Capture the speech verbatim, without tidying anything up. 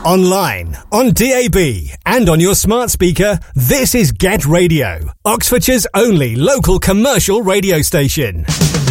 Online, on D A B, and on your smart speaker, this is Get Radio, Oxfordshire's only local commercial radio station.